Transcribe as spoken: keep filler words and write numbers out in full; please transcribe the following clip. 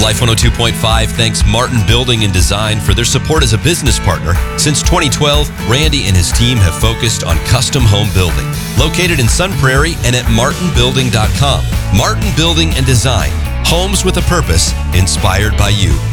Life one oh two point five thanks Martin Building and Design for their support as a business partner. Since twenty twelve, Randy and his team have focused on custom home building. Located in Sun Prairie and at martin building dot com. Martin Building and Design. Homes with a purpose, inspired by you.